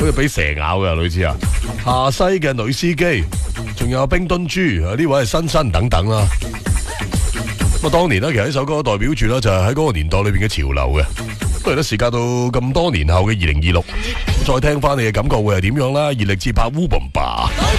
好似俾蛇咬嘅類似啊。下西嘅女司機，仲有冰墩豬呢位係新新等等啦。咁啊，當年咧其實呢首歌代表住咧就係喺嗰個年代裏邊嘅潮流嘅。不如咧時間到咁多年後嘅2026，再聽翻你嘅感覺會係點樣啦？熱力節拍烏bomba。